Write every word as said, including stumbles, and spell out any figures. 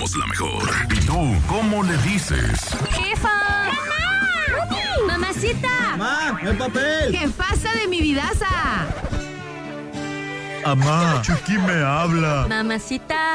somos la mejor. ¿Y tú cómo le dices? ¡Jefa! ¡Mamá! ¡Mamacita! ¡Mamá! ¡El papel! ¿Qué pasa de mi vidaza? Amá, Chucky me habla. Mamacita.